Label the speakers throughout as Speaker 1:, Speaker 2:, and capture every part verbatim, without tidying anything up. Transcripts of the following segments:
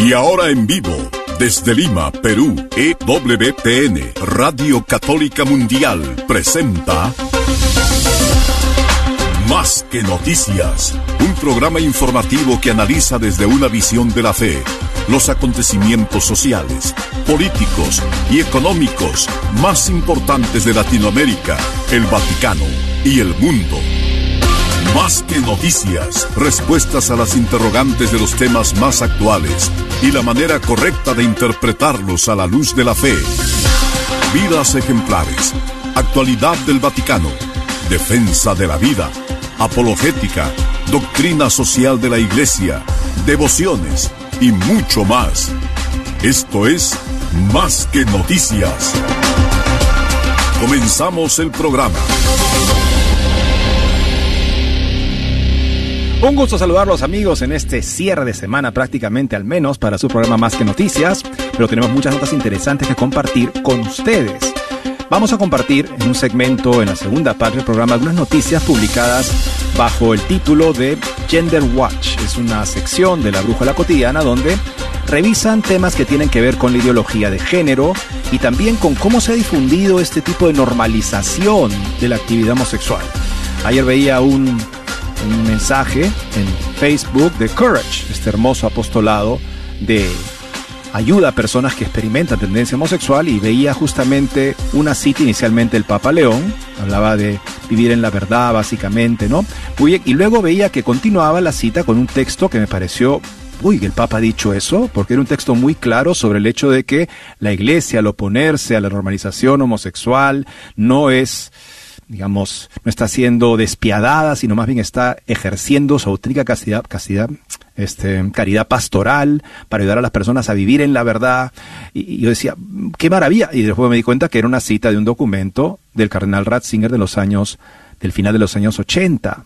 Speaker 1: Y ahora en vivo, desde Lima, Perú, E W T N, Radio Católica Mundial, presenta Más que Noticias, un programa informativo que analiza desde una visión de la fe los acontecimientos sociales, políticos y económicos más importantes de Latinoamérica, el Vaticano y el mundo. Más que noticias, respuestas a las interrogantes de los temas más actuales y la manera correcta de interpretarlos a la luz de la fe. Vidas ejemplares, actualidad del Vaticano, defensa de la vida, apologética, doctrina social de la Iglesia, devociones y mucho más. Esto es Más que Noticias. Comenzamos el programa.
Speaker 2: Un gusto saludarlos, amigos, en este cierre de semana, prácticamente al menos, para su programa Más que Noticias, pero tenemos muchas notas interesantes que compartir con ustedes. Vamos a compartir en un segmento, en la segunda parte del programa, algunas noticias publicadas bajo el título de Gender Watch. Es una sección de la Brújula Cotidiana donde revisan temas que tienen que ver con la ideología de género y también con cómo se ha difundido este tipo de normalización de la actividad homosexual. Ayer veía un, un mensaje en Facebook de Courage, este hermoso apostolado de ayuda a personas que experimentan tendencia homosexual, y veía justamente una cita inicialmente del Papa León, hablaba de vivir en la verdad básicamente, ¿no? Muy bien, y luego veía que continuaba la cita con un texto que me pareció, uy, el Papa ha dicho eso, porque era un texto muy claro sobre el hecho de que la Iglesia, al oponerse a la normalización homosexual, no es, digamos, no está siendo despiadada, sino más bien está ejerciendo su auténtica castidad, castidad este, caridad pastoral para ayudar a las personas a vivir en la verdad. Y, y yo decía, qué maravilla. Y después me di cuenta que era una cita de un documento del cardenal Ratzinger de los años, del final de los años ochenta.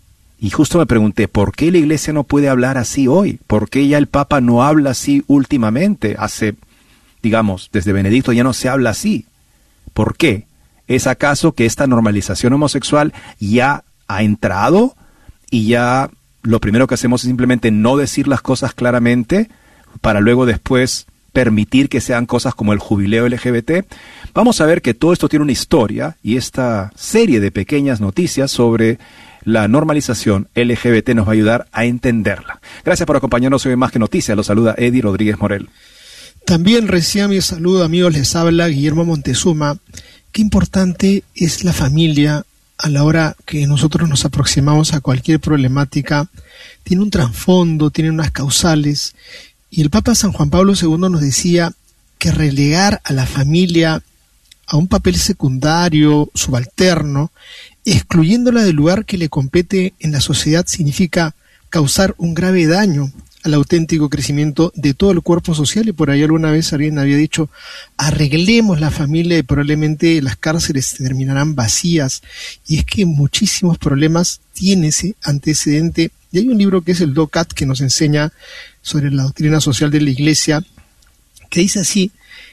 Speaker 2: Y justo me pregunté, ¿por qué la Iglesia no puede hablar así hoy? ¿Por qué ya el Papa no habla así últimamente? Hace, digamos, desde Benedicto ya no se habla así. ¿Por qué? ¿Es acaso que esta normalización homosexual ya ha entrado y ya lo primero que hacemos es simplemente no decir las cosas claramente para luego después permitir que sean cosas como el jubileo L G B T? Vamos a ver que todo esto tiene una historia, y esta serie de pequeñas noticias sobre la normalización L G B T nos va a ayudar a entenderla. Gracias por acompañarnos hoy en Más que Noticias. Los saluda Eddie Rodríguez Morel.
Speaker 3: También reciban mi saludo, amigos, les habla Guillermo Montezuma. Qué importante es la familia a la hora que nosotros nos aproximamos a cualquier problemática. Tiene un trasfondo, tiene unas causales. Y el Papa San Juan Pablo segundo nos decía que relegar a la familia a un papel secundario, subalterno, excluyéndola del lugar que le compete en la sociedad, significa causar un grave daño al auténtico crecimiento de todo el cuerpo social. Y por ahí alguna vez alguien había dicho, arreglemos la familia y probablemente las cárceles terminarán vacías. Y es que muchísimos problemas tiene ese antecedente. Y hay un libro que es el DOCAT, que nos enseña sobre la doctrina social de la Iglesia, que dice así: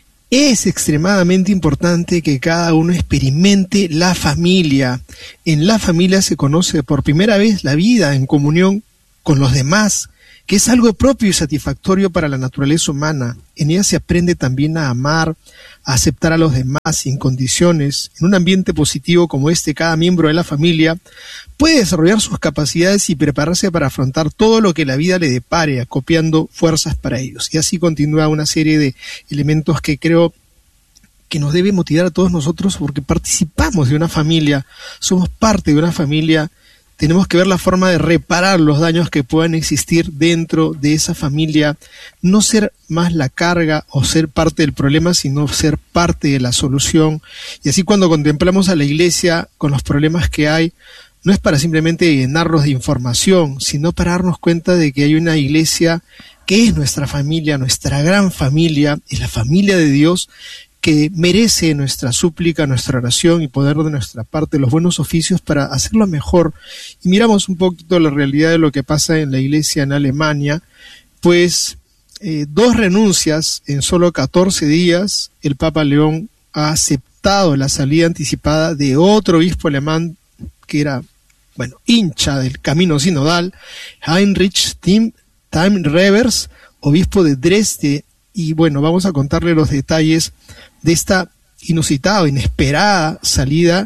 Speaker 3: es extremadamente importante que cada uno experimente la familia. En la familia se conoce por primera vez la vida en comunión con los demás, que es algo propio y satisfactorio para la naturaleza humana. En ella se aprende también a amar, a aceptar a los demás sin condiciones. En un ambiente positivo como este, cada miembro de la familia puede desarrollar sus capacidades y prepararse para afrontar todo lo que la vida le depare, acopiando fuerzas para ellos. Y así continúa una serie de elementos que creo que nos debe motivar a todos nosotros, porque participamos de una familia, somos parte de una familia. Tenemos que ver la forma de reparar los daños que puedan existir dentro de esa familia, no ser más la carga o ser parte del problema, sino ser parte de la solución. Y así, cuando contemplamos a la Iglesia con los problemas que hay, no es para simplemente llenarnos de información, sino para darnos cuenta de que hay una Iglesia que es nuestra familia, nuestra gran familia, es la familia de Dios, que merece nuestra súplica, nuestra oración y poner de nuestra parte los buenos oficios para hacerlo mejor. Y miramos un poquito la realidad de lo que pasa en la Iglesia en Alemania, pues eh, dos renuncias en solo catorce días. El Papa León ha aceptado la salida anticipada de otro obispo alemán que era, bueno, hincha del camino sinodal, Heinrich Tim Time Revers, obispo de Dresde, y bueno, vamos a contarle los detalles de esta inusitada o inesperada salida,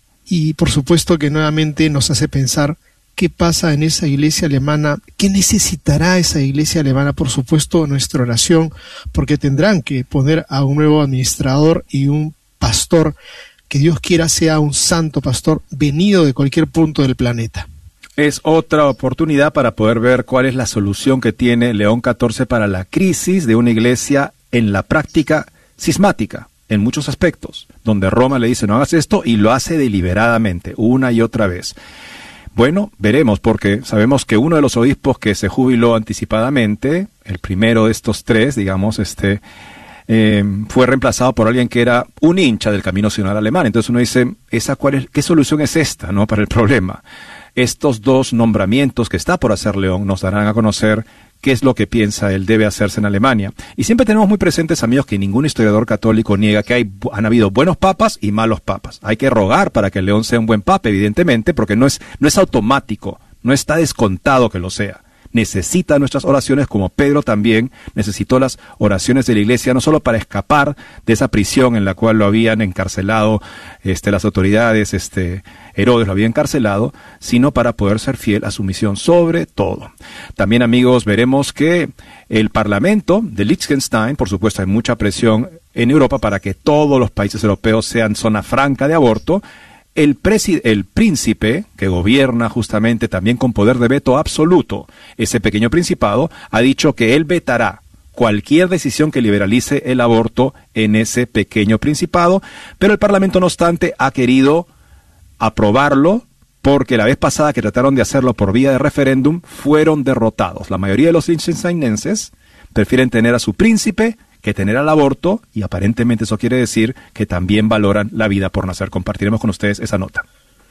Speaker 3: y por supuesto que nuevamente nos hace pensar qué pasa en esa iglesia alemana, qué necesitará esa iglesia alemana, por supuesto nuestra oración, porque tendrán que poner a un nuevo administrador y un pastor que Dios quiera sea un santo pastor venido de cualquier punto del planeta.
Speaker 2: Es otra oportunidad para poder ver cuál es la solución que tiene León catorce para la crisis de una iglesia en la práctica cismática, en muchos aspectos, donde Roma le dice no hagas esto y lo hace deliberadamente, una y otra vez. Bueno, veremos, porque sabemos que uno de los obispos que se jubiló anticipadamente, el primero de estos tres, digamos, este, eh, fue reemplazado por alguien que era un hincha del Camino Sinodal alemán. Entonces uno dice, ¿esa cuál es, qué solución es esta, no, para el problema? Estos dos nombramientos que está por hacer León nos darán a conocer qué es lo que piensa él debe hacerse en Alemania. Y siempre tenemos muy presentes, amigos, que ningún historiador católico niega que hay, han habido buenos papas y malos papas. Hay que rogar para que León sea un buen papa, evidentemente, porque no es, no es automático, no está descontado que lo sea. Necesita nuestras oraciones, como Pedro también necesitó las oraciones de la iglesia, no solo para escapar de esa prisión en la cual lo habían encarcelado este, las autoridades, este, Herodes lo había encarcelado, sino para poder ser fiel a su misión sobre todo. También, amigos, veremos que el Parlamento de Liechtenstein, por supuesto hay mucha presión en Europa para que todos los países europeos sean zona franca de aborto. El, presi- el príncipe, que gobierna justamente también con poder de veto absoluto, ese pequeño principado, ha dicho que él vetará cualquier decisión que liberalice el aborto en ese pequeño principado, pero el Parlamento, no obstante, ha querido aprobarlo porque la vez pasada que trataron de hacerlo por vía de referéndum, fueron derrotados. La mayoría de los liechtensteinenses prefieren tener a su príncipe que tener al aborto, y aparentemente eso quiere decir que también valoran la vida por nacer. Compartiremos con ustedes esa nota.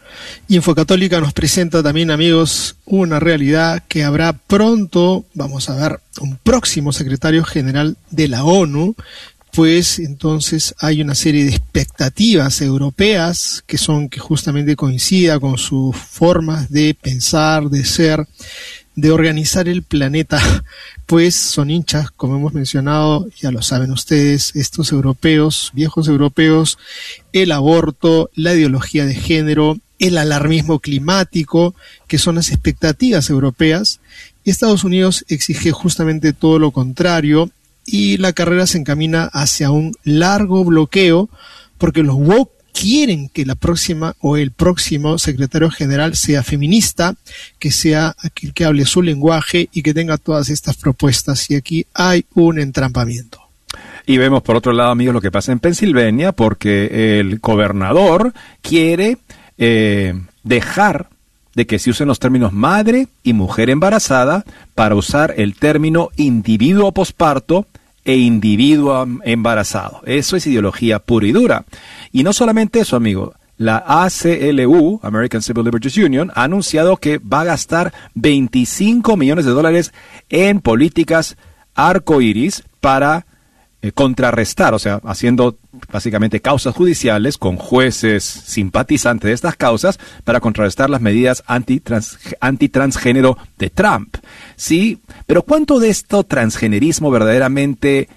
Speaker 3: Y Infocatólica nos presenta también, amigos, una realidad que habrá pronto, vamos a ver, un próximo secretario general de la ONU, pues entonces hay una serie de expectativas europeas que son que justamente coincida con sus formas de pensar, de ser, de organizar el planeta, pues son hinchas, como hemos mencionado, ya lo saben ustedes, estos europeos, viejos europeos, el aborto, la ideología de género, el alarmismo climático, que son las expectativas europeas, y Estados Unidos exige justamente todo lo contrario, y la carrera se encamina hacia un largo bloqueo, porque los woke quieren que la próxima o el próximo secretario general sea feminista, que sea aquel que hable su lenguaje y que tenga todas estas propuestas. Y aquí hay un entrampamiento.
Speaker 2: Y vemos por otro lado, amigos, lo que pasa en Pensilvania, porque el gobernador quiere eh, dejar de que se usen los términos madre y mujer embarazada para usar el término individuo posparto e individuo embarazado. Eso es ideología pura y dura. Y no solamente eso, amigo. La A C L U, American Civil Liberties Union, ha anunciado que va a gastar veinticinco millones de dólares en políticas arcoíris para eh, contrarrestar, o sea, haciendo básicamente causas judiciales con jueces simpatizantes de estas causas para contrarrestar las medidas antitrans, antitransgénero de Trump. Sí, pero ¿cuánto de esto transgenerismo verdaderamente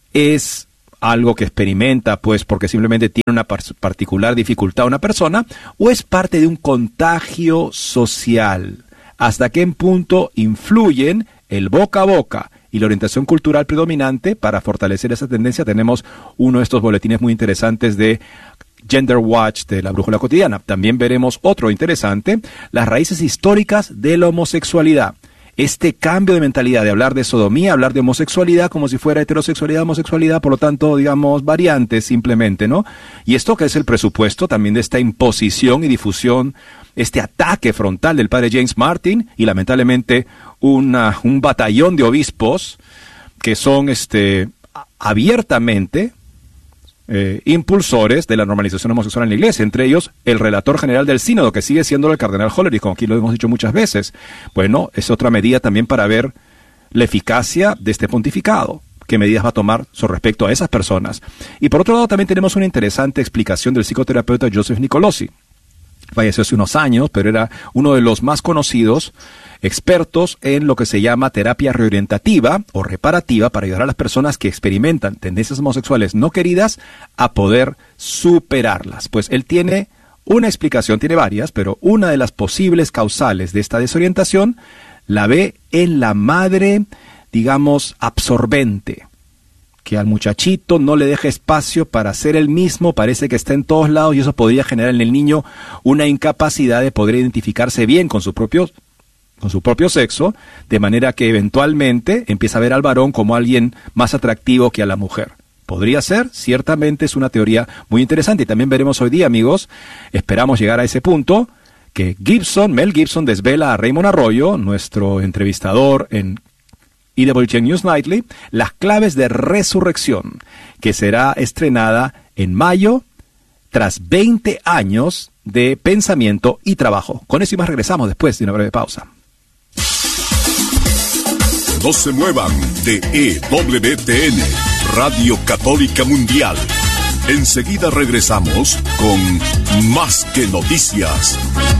Speaker 2: es algo que experimenta, pues, porque simplemente tiene una par- particular dificultad una persona, o es parte de un contagio social? ¿Hasta qué punto influyen el boca a boca y la orientación cultural predominante para fortalecer esa tendencia? Tenemos uno de estos boletines muy interesantes de Gender Watch de la Brújula Cotidiana. También veremos otro interesante, las raíces históricas de la homosexualidad. Este cambio de mentalidad de hablar de sodomía, hablar de homosexualidad como si fuera heterosexualidad, homosexualidad, por lo tanto, digamos, variantes simplemente, ¿no? Y esto que es el presupuesto también de esta imposición y difusión, este ataque frontal del padre James Martin y lamentablemente una, un batallón de obispos que son este abiertamente Eh, impulsores de la normalización homosexual en la iglesia, entre ellos el relator general del sínodo, que sigue siendo el cardenal Hollerich, como aquí lo hemos dicho muchas veces. Bueno, es otra medida también para ver la eficacia de este pontificado, qué medidas va a tomar sobre respecto a esas personas. Y por otro lado también tenemos una interesante explicación del psicoterapeuta Joseph Nicolosi. falleció hace unos años, pero era uno de los más conocidos expertos en lo que se llama terapia reorientativa o reparativa para ayudar a las personas que experimentan tendencias homosexuales no queridas a poder superarlas. Pues él tiene una explicación, tiene varias, pero una de las posibles causales de esta desorientación la ve en la madre, digamos, absorbente, que al muchachito no le deja espacio para ser el mismo, parece que está en todos lados y eso podría generar en el niño una incapacidad de poder identificarse bien con su propio, con su propio sexo, de manera que eventualmente empieza a ver al varón como alguien más atractivo que a la mujer. Podría ser, ciertamente es una teoría muy interesante y también veremos hoy día, amigos, esperamos llegar a ese punto, que Gibson, Mel Gibson desvela a Raymond Arroyo, nuestro entrevistador en E W T N News Nightly, las claves de resurrección, que será estrenada en mayo tras veinte años de pensamiento y trabajo. Con eso y más regresamos después de una breve pausa.
Speaker 1: No se muevan de E W T N, Radio Católica Mundial. Enseguida regresamos con Más que Noticias.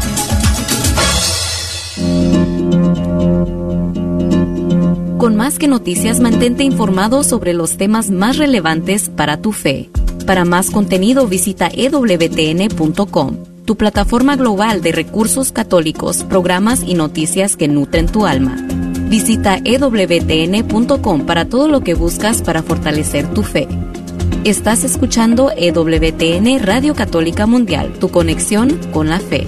Speaker 4: Con Más que Noticias, mantente informado sobre los temas más relevantes para tu fe. Para más contenido, visita e w t n punto com, tu plataforma global de recursos católicos, programas y noticias que nutren tu alma. Visita e w t n punto com para todo lo que buscas para fortalecer tu fe. Estás escuchando E W T N Radio Católica Mundial, tu conexión con la fe.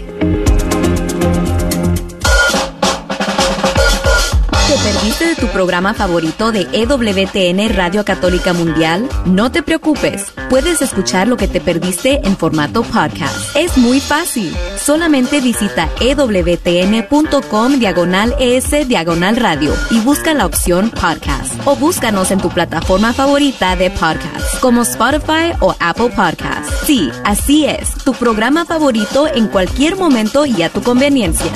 Speaker 4: ¿Te perdiste de tu programa favorito de E W T N Radio Católica Mundial? No te preocupes, puedes escuchar lo que te perdiste en formato podcast. Es muy fácil. Solamente visita e w t n punto com diagonal es diagonal radio y busca la opción podcast. O búscanos en tu plataforma favorita de podcast, como Spotify o Apple Podcasts. Sí, así es, tu programa favorito en cualquier momento y a tu conveniencia.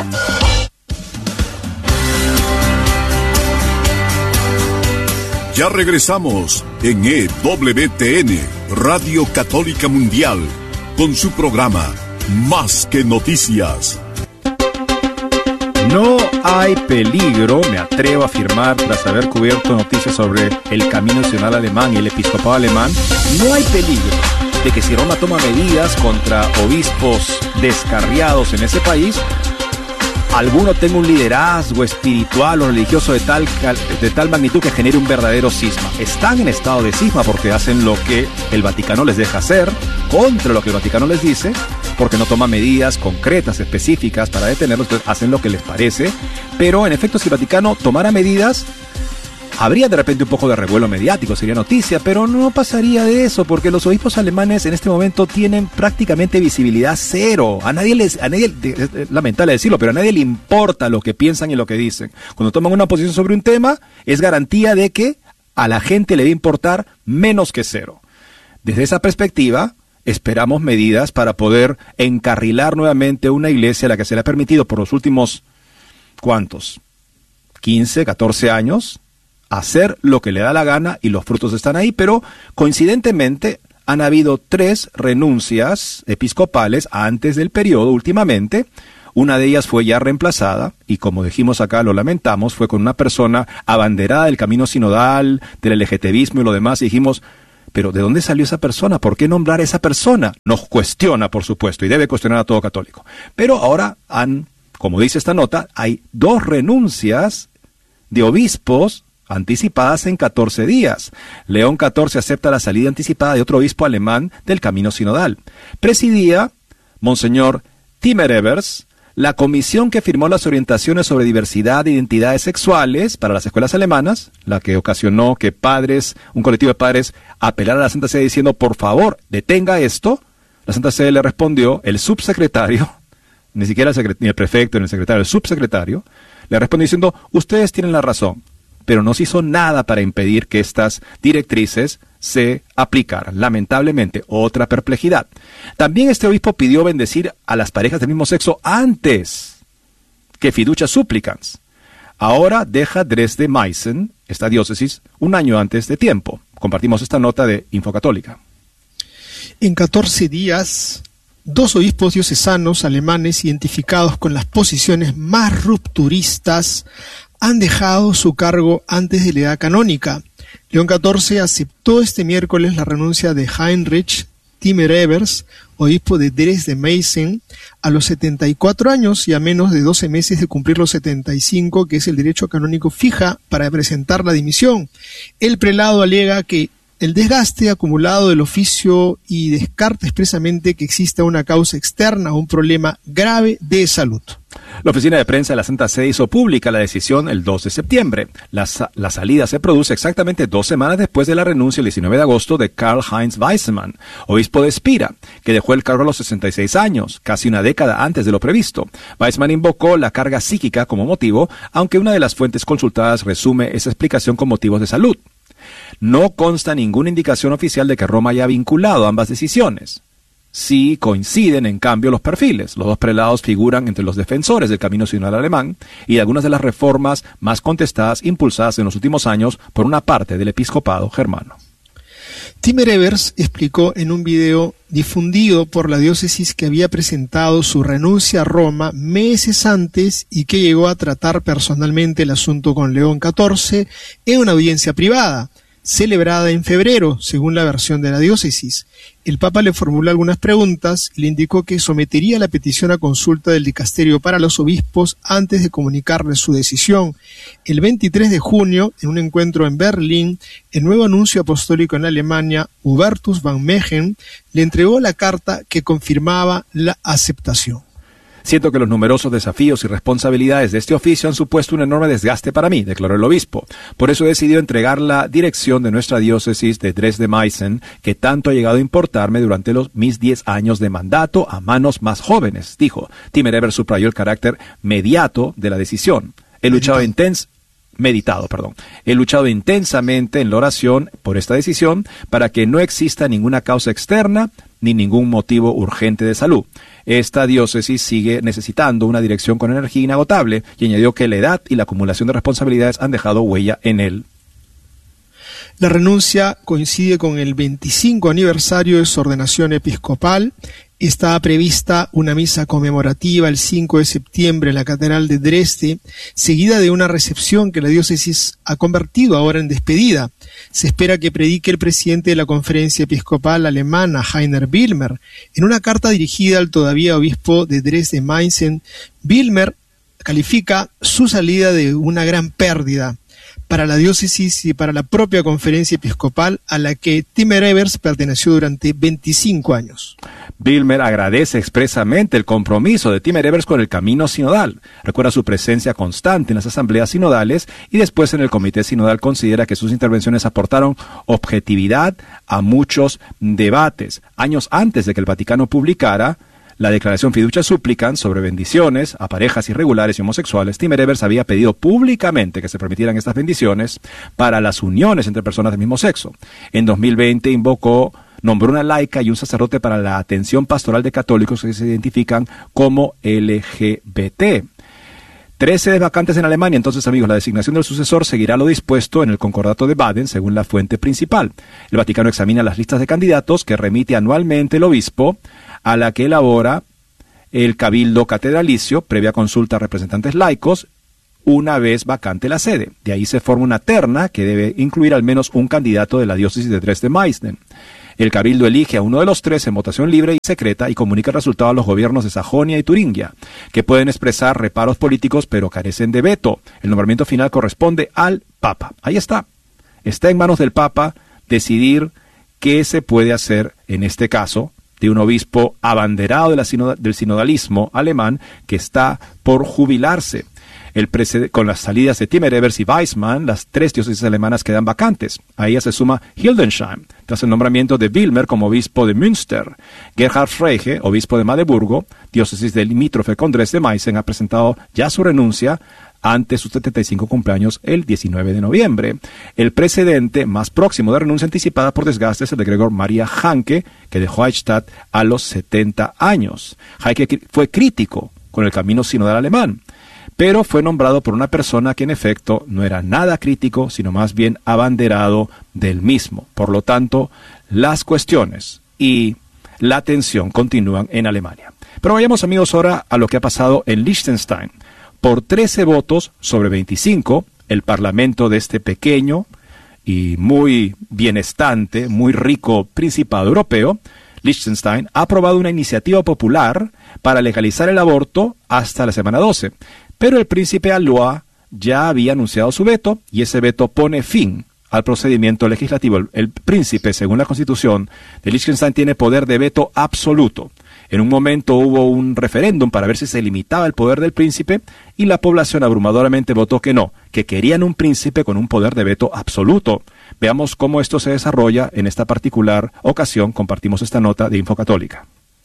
Speaker 1: Ya regresamos en E W T N, Radio Católica Mundial, con su programa Más que Noticias.
Speaker 2: No hay peligro, me atrevo a afirmar, tras haber cubierto noticias sobre el camino nacional alemán y el episcopado alemán, no hay peligro de que si Roma toma medidas contra obispos descarriados en ese país, alguno tenga un liderazgo espiritual o religioso de tal, de tal magnitud que genere un verdadero cisma. Están en estado de cisma porque hacen lo que el Vaticano les deja hacer, contra lo que el Vaticano les dice, porque no toma medidas concretas, específicas para detenerlos, entonces hacen lo que les parece. Pero en efecto, si el Vaticano tomara medidas, habría de repente un poco de revuelo mediático, sería noticia, pero no pasaría de eso, porque los obispos alemanes en este momento tienen prácticamente visibilidad cero. A nadie les, a nadie, es lamentable decirlo, pero a nadie le importa lo que piensan y lo que dicen. Cuando toman una posición sobre un tema, es garantía de que a la gente le va a importar menos que cero. Desde esa perspectiva, esperamos medidas para poder encarrilar nuevamente una iglesia a la que se le ha permitido por los últimos, ¿cuántos? quince, catorce años, hacer lo que le da la gana y los frutos están ahí, pero coincidentemente han habido tres renuncias episcopales antes del periodo últimamente. Una de ellas fue ya reemplazada y, como dijimos acá, lo lamentamos, fue con una persona abanderada del camino sinodal, del LGTBismo y lo demás, y dijimos, pero ¿de dónde salió esa persona? ¿Por qué nombrar a esa persona? Nos cuestiona, por supuesto, y debe cuestionar a todo católico. Pero ahora han, como dice esta nota, hay dos renuncias de obispos anticipadas en catorce días. León catorce acepta la salida anticipada de otro obispo alemán del camino sinodal. Presidía Monseñor Timmer Evers la comisión que firmó las orientaciones sobre diversidad de identidades sexuales para las escuelas alemanas, la que ocasionó que padres, un colectivo de padres, apelara a la Santa Sede diciendo, por favor, detenga esto. La Santa Sede le respondió, el subsecretario, ni siquiera el, secret- ni el prefecto ni el secretario, el subsecretario, le respondió diciendo, ustedes tienen la razón, pero no se hizo nada para impedir que estas directrices se aplicaran. Lamentablemente, otra perplejidad. También este obispo pidió bendecir a las parejas del mismo sexo antes que fiducia supplicans. Ahora deja Dresde-Meißen, esta diócesis, un año antes de tiempo. Compartimos esta nota de Infocatólica.
Speaker 3: En catorce días, dos obispos diocesanos alemanes identificados con las posiciones más rupturistas han dejado su cargo antes de la edad canónica. León catorce aceptó este miércoles la renuncia de Heinrich Timmer-Evers, obispo de Dresde-Meißen, a los setenta y cuatro años y a menos de doce meses de cumplir los setenta y cinco, que es el derecho canónico fija para presentar la dimisión. El prelado alega que el desgaste acumulado del oficio y descarta expresamente que exista una causa externa o un problema grave de salud.
Speaker 2: La oficina de prensa de la Santa Sede hizo pública la decisión el dos de septiembre. La, la salida se produce exactamente dos semanas después de la renuncia el diecinueve de agosto de Karl-Heinz Weizmann, obispo de Espira, que dejó el cargo a los sesenta y seis años, casi una década antes de lo previsto. Weizmann invocó la carga psíquica como motivo, aunque una de las fuentes consultadas resume esa explicación con motivos de salud. No consta ninguna indicación oficial de que Roma haya vinculado ambas decisiones. Sí coinciden, en cambio, los perfiles. Los dos prelados figuran entre los defensores del camino sinodal alemán y de algunas de las reformas más contestadas impulsadas en los últimos años por una parte del episcopado germano.
Speaker 3: Timmer-Evers explicó en un video difundido por la diócesis que había presentado su renuncia a Roma meses antes y que llegó a tratar personalmente el asunto con León catorce en una audiencia privada, celebrada en febrero, según la versión de la diócesis. El Papa le formuló algunas preguntas y le indicó que sometería la petición a consulta del dicasterio para los obispos antes de comunicarle su decisión. El veintitrés de junio, en un encuentro en Berlín, el nuevo nuncio apostólico en Alemania, Hubertus van Megen, le entregó la carta que confirmaba la aceptación.
Speaker 2: Siento que los numerosos desafíos y responsabilidades de este oficio han supuesto un enorme desgaste para mí, declaró el obispo. Por eso he decidido entregar la dirección de nuestra diócesis de Dresde-Meißen, que tanto ha llegado a importarme durante los mis diez años de mandato, a manos más jóvenes, dijo. Timmer-Evers subrayó el carácter mediato de la decisión. He luchado intens meditado, perdón. He luchado intensamente en la oración por esta decisión para que no exista ninguna causa externa ni ningún motivo urgente de salud. Esta diócesis sigue necesitando una dirección con energía inagotable, y añadió que la edad y la acumulación de responsabilidades han dejado huella en él.
Speaker 3: La renuncia coincide con el veinticinco aniversario de su ordenación episcopal. Estaba prevista una misa conmemorativa el cinco de septiembre en la Catedral de Dresde, seguida de una recepción que la diócesis ha convertido ahora en despedida. Se espera que predique el presidente de la Conferencia Episcopal Alemana, Heiner Wilmer. En una carta dirigida al todavía obispo de Dresde-Meißen, Wilmer califica su salida de una gran pérdida para la diócesis y para la propia Conferencia Episcopal a la que Timmer-Evers perteneció durante veinticinco años.
Speaker 2: Wilmer agradece expresamente el compromiso de Timmer-Evers con el camino sinodal. Recuerda su presencia constante en las asambleas sinodales y después en el comité sinodal considera que sus intervenciones aportaron objetividad a muchos debates. Años antes de que el Vaticano publicara la declaración Fiducia Supplicans sobre bendiciones a parejas irregulares y homosexuales, Timmer-Evers había pedido públicamente que se permitieran estas bendiciones para las uniones entre personas del mismo sexo. En dos mil veinte invocó, nombró una laica y un sacerdote para la atención pastoral de católicos que se identifican como L G B T. Tres sedes vacantes en Alemania. Entonces, amigos, la designación del sucesor seguirá lo dispuesto en el Concordato de Baden, según la fuente principal. El Vaticano examina las listas de candidatos que remite anualmente el obispo, a la que elabora el Cabildo Catedralicio, previa consulta a representantes laicos, una vez vacante la sede. De ahí se forma una terna que debe incluir al menos un candidato de la diócesis de Dresde-Meißen. El Cabildo elige a uno de los tres en votación libre y secreta y comunica el resultado a los gobiernos de Sajonia y Turingia, que pueden expresar reparos políticos pero carecen de veto. El nombramiento final corresponde al Papa. Ahí está. Está en manos del Papa decidir qué se puede hacer en este caso de un obispo abanderado de la sinoda, del sinodalismo alemán que está por jubilarse. El con las salidas de Timmer-Evers y Weizmann, las tres diócesis alemanas quedan vacantes. A ella se suma Hildesheim, tras el nombramiento de Wilmer como obispo de Münster. Gerhard Frege, obispo de Magdeburgo, diócesis del limítrofe con Dresde-Meißen, ha presentado ya su renuncia ante sus setenta y cinco cumpleaños el diecinueve de noviembre. El precedente más próximo de renuncia anticipada por desgaste es el de Gregor Maria Hanke, que dejó Eichstätt a los setenta años. Hanke fue crítico con el camino sinodal alemán, pero fue nombrado por una persona que en efecto no era nada crítico, sino más bien abanderado del mismo. Por lo tanto, las cuestiones y la tensión continúa en Alemania. Pero vayamos, amigos, ahora a lo que ha pasado en Liechtenstein. Por trece votos sobre veinticinco, el parlamento de este pequeño y muy bienestante, muy rico principado europeo, Liechtenstein, ha aprobado una iniciativa popular para legalizar el aborto hasta la semana doce. Pero el príncipe Alois ya había anunciado su veto, y ese veto pone fin al procedimiento legislativo. El, el príncipe, según la Constitución de Liechtenstein, tiene poder de veto absoluto. En un momento hubo un referéndum para ver si se limitaba el poder del príncipe, y la población abrumadoramente votó que no, que querían un príncipe con un poder de veto absoluto. Veamos cómo esto se desarrolla en esta particular ocasión. Compartimos esta nota de Infocatólica.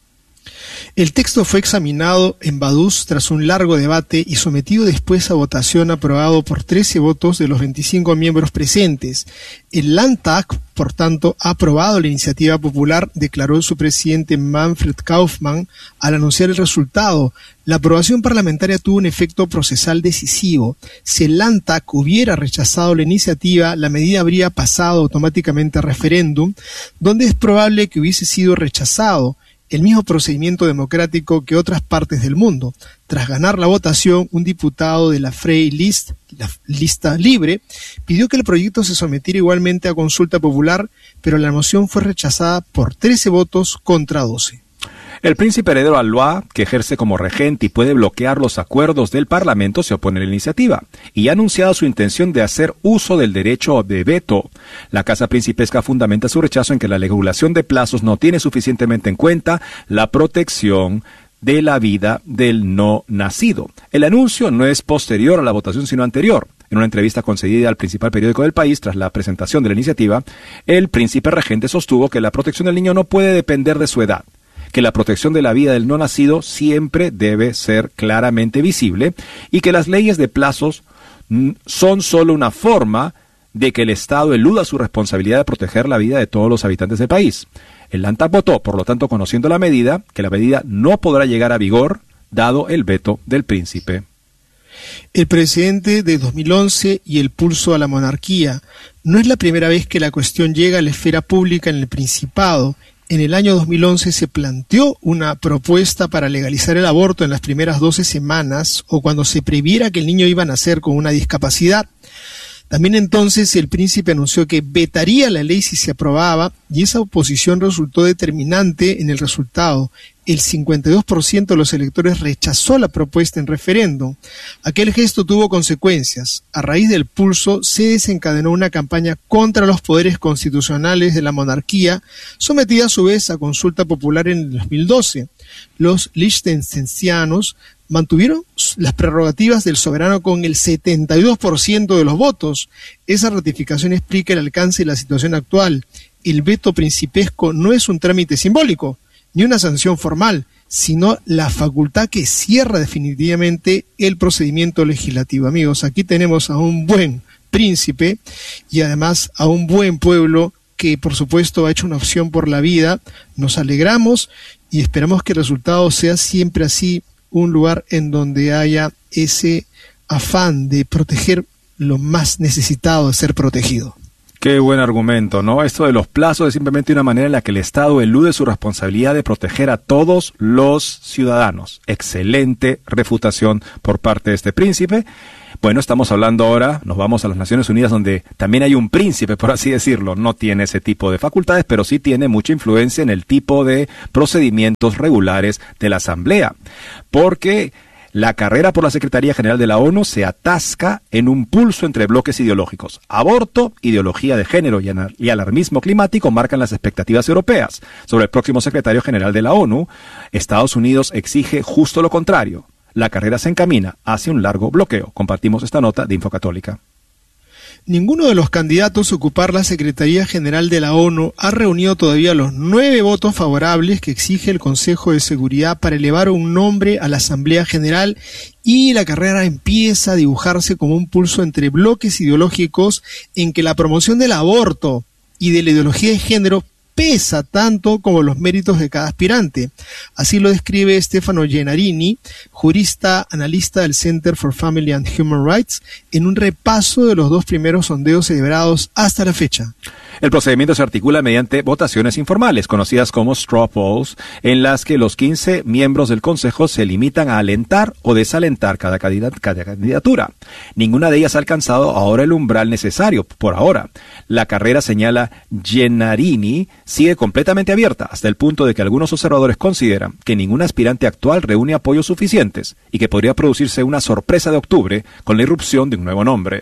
Speaker 3: El texto fue examinado en Vaduz tras un largo debate y sometido después a votación, aprobado por trece votos de los veinticinco miembros presentes. El Landtag, por tanto, ha aprobado la iniciativa popular, declaró su presidente Manfred Kaufmann al anunciar el resultado. La aprobación parlamentaria tuvo un efecto procesal decisivo. Si el Landtag hubiera rechazado la iniciativa, la medida habría pasado automáticamente a referéndum, donde es probable que hubiese sido rechazado. El mismo procedimiento democrático que otras partes del mundo. Tras ganar la votación, un diputado de la Freie List, la lista libre, pidió que el proyecto se sometiera igualmente a consulta popular, pero la moción fue rechazada por trece votos contra doce.
Speaker 2: El príncipe heredero Alois, que ejerce como regente y puede bloquear los acuerdos del Parlamento, se opone a la iniciativa y ha anunciado su intención de hacer uso del derecho de veto. La Casa Principesca fundamenta su rechazo en que la regulación de plazos no tiene suficientemente en cuenta la protección de la vida del no nacido. El anuncio no es posterior a la votación, sino anterior. En una entrevista concedida al principal periódico del país tras la presentación de la iniciativa, el príncipe regente sostuvo que la protección del niño no puede depender de su edad, que la protección de la vida del no nacido siempre debe ser claramente visible y que las leyes de plazos son solo una forma de que el Estado eluda su responsabilidad de proteger la vida de todos los habitantes del país. El Landtag votó, por lo tanto, conociendo la medida, que la medida no podrá llegar a vigor dado el veto del príncipe.
Speaker 3: El precedente de dos mil once y el pulso a la monarquía. No es la primera vez que la cuestión llega a la esfera pública en el Principado. En el año dos mil once se planteó una propuesta para legalizar el aborto en las primeras doce semanas o cuando se previera que el niño iba a nacer con una discapacidad. También entonces el príncipe anunció que vetaría la ley si se aprobaba, y esa oposición resultó determinante en el resultado. El cincuenta y dos por ciento de los electores rechazó la propuesta en referéndum. Aquel gesto tuvo consecuencias. A raíz del pulso se desencadenó una campaña contra los poderes constitucionales de la monarquía, sometida a su vez a consulta popular en el dos mil doce. Los liechtensteinos mantuvieron las prerrogativas del soberano con el setenta y dos por ciento de los votos. Esa ratificación explica el alcance de la situación actual. El veto principesco no es un trámite simbólico, ni una sanción formal, sino la facultad que cierra definitivamente el procedimiento legislativo. Amigos, aquí tenemos a un buen príncipe y además a un buen pueblo que, por supuesto, ha hecho una opción por la vida. Nos alegramos y esperamos que el resultado sea siempre así, un lugar en donde haya ese afán de proteger lo más necesitado de ser protegido.
Speaker 2: Qué buen argumento, ¿no? Esto de los plazos es simplemente una manera en la que el Estado elude su responsabilidad de proteger a todos los ciudadanos. Excelente refutación por parte de este príncipe. Bueno, estamos hablando ahora, nos vamos a las Naciones Unidas, donde también hay un príncipe, por así decirlo. No tiene ese tipo de facultades, pero sí tiene mucha influencia en el tipo de procedimientos regulares de la Asamblea. Porque la carrera por la Secretaría General de la ONU se atasca en un pulso entre bloques ideológicos. Aborto, ideología de género y alarmismo climático marcan las expectativas europeas. Sobre el próximo secretario general de la ONU, Estados Unidos exige justo lo contrario. La carrera se encamina hacia un largo bloqueo. Compartimos esta nota de Infocatólica.
Speaker 3: Ninguno de los candidatos a ocupar la Secretaría General de la ONU ha reunido todavía los nueve votos favorables que exige el Consejo de Seguridad para elevar un nombre a la Asamblea General, y la carrera empieza a dibujarse como un pulso entre bloques ideológicos en que la promoción del aborto y de la ideología de género pesa tanto como los méritos de cada aspirante. Así lo describe Stefano Gennarini, jurista analista del Center for Family and Human Rights, en un repaso de los dos primeros sondeos celebrados hasta la fecha.
Speaker 2: El procedimiento se articula mediante votaciones informales, conocidas como straw polls, en las que los quince miembros del Consejo se limitan a alentar o desalentar cada, candidat- cada candidatura. Ninguna de ellas ha alcanzado ahora el umbral necesario, por ahora. La carrera, señala Gennarini, sigue completamente abierta, hasta el punto de que algunos observadores consideran que ningún aspirante actual reúne apoyos suficientes y que podría producirse una sorpresa de octubre con la irrupción de un nuevo nombre.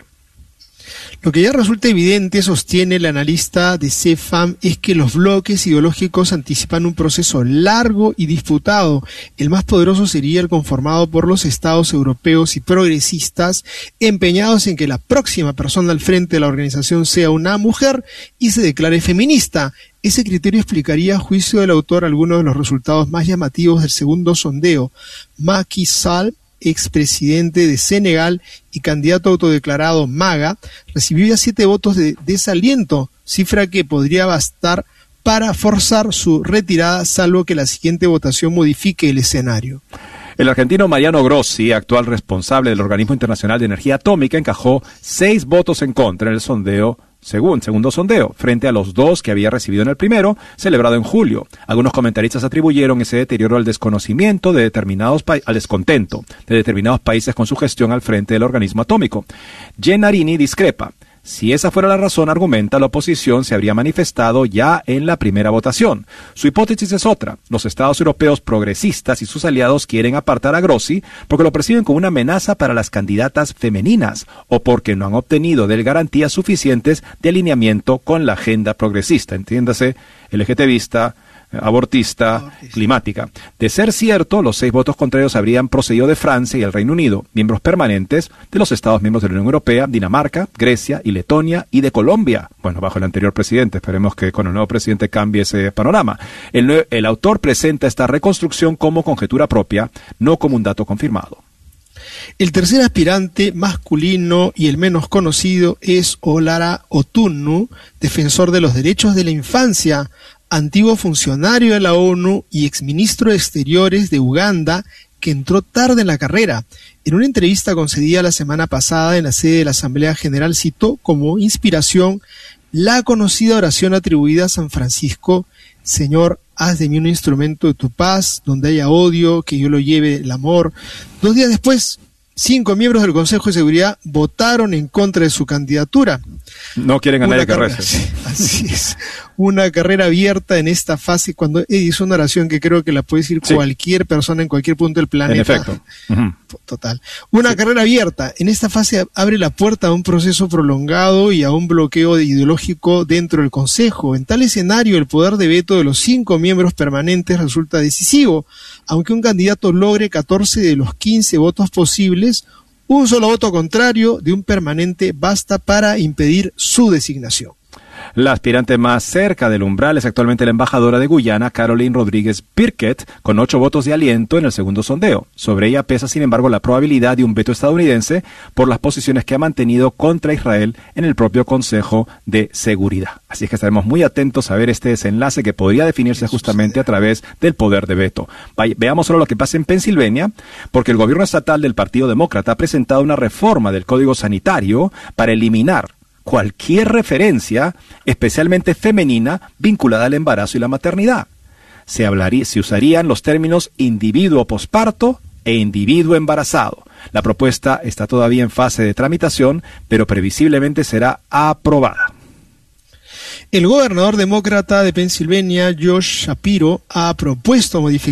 Speaker 3: Lo que ya resulta evidente, sostiene el analista de CEFAM, es que los bloques ideológicos anticipan un proceso largo y disputado. El más poderoso sería el conformado por los estados europeos y progresistas, empeñados en que la próxima persona al frente de la organización sea una mujer y se declare feminista. Ese criterio explicaría, a juicio del autor, algunos de los resultados más llamativos del segundo sondeo. Macky Sall, expresidente de Senegal y candidato autodeclarado MAGA, recibió ya siete votos de desaliento, cifra que podría bastar para forzar su retirada, salvo que la siguiente votación modifique el escenario.
Speaker 2: El argentino Mariano Grossi, actual responsable del Organismo Internacional de Energía Atómica, encajó seis votos en contra en el sondeo Según segundo sondeo, frente a los dos que había recibido en el primero, celebrado en julio. Algunos comentaristas atribuyeron ese deterioro al desconocimiento de determinados pa- al descontento de determinados países con su gestión al frente del organismo atómico. Gennarini discrepa. Si esa fuera la razón, argumenta, la oposición se habría manifestado ya en la primera votación. Su hipótesis es otra. Los estados europeos progresistas y sus aliados quieren apartar a Grossi porque lo perciben como una amenaza para las candidatas femeninas o porque no han obtenido de él garantías suficientes de alineamiento con la agenda progresista, entiéndase, LGTBista, abortista, abortista, climática. De ser cierto, los seis votos contrarios habrían procedido de Francia y el Reino Unido, miembros permanentes de los Estados miembros de la Unión Europea, Dinamarca, Grecia y Letonia, y de Colombia. Bueno, bajo el anterior presidente. Esperemos que con el nuevo presidente cambie ese panorama. El, el autor presenta esta reconstrucción como conjetura propia, no como un dato confirmado.
Speaker 3: El tercer aspirante masculino y el menos conocido es Olara Otunnu, defensor de los derechos de la infancia, antiguo funcionario de la ONU y exministro de Exteriores de Uganda, que entró tarde en la carrera. En una entrevista concedida la semana pasada en la sede de la Asamblea General, citó como inspiración la conocida oración atribuida a San Francisco: Señor, haz de mí un instrumento de tu paz, donde haya odio, que yo lo lleve el amor. Dos días después, cinco miembros del Consejo de Seguridad votaron en contra de su candidatura.
Speaker 2: No quieren a nadie que rece.
Speaker 3: Sí, así es. Una carrera abierta en esta fase, cuando Eddie hizo una oración que creo que la puede decir sí. cualquier persona en cualquier punto del planeta.
Speaker 2: En efecto. Uh-huh.
Speaker 3: Total. Una sí. carrera abierta. En esta fase abre la puerta a un proceso prolongado y a un bloqueo ideológico dentro del Consejo. En tal escenario, el poder de veto de los cinco miembros permanentes resulta decisivo. Aunque un candidato logre catorce de los quince votos posibles, un solo voto contrario de un permanente basta para impedir su designación.
Speaker 2: La aspirante más cerca del umbral es actualmente la embajadora de Guyana, Caroline Rodríguez Birkett, con ocho votos de aliento en el segundo sondeo. Sobre ella pesa, sin embargo, la probabilidad de un veto estadounidense por las posiciones que ha mantenido contra Israel en el propio Consejo de Seguridad. Así es que estaremos muy atentos a ver este desenlace que podría definirse justamente a través del poder de veto. Veamos solo lo que pasa en Pensilvania, porque el gobierno estatal del Partido Demócrata ha presentado una reforma del Código Sanitario para eliminar cualquier referencia, especialmente femenina, vinculada al embarazo y la maternidad. Se hablaría, se usarían los términos individuo posparto e individuo embarazado. La propuesta está todavía en fase de tramitación, pero previsiblemente será aprobada.
Speaker 3: El gobernador demócrata de Pensilvania, Josh Shapiro, ha propuesto modificar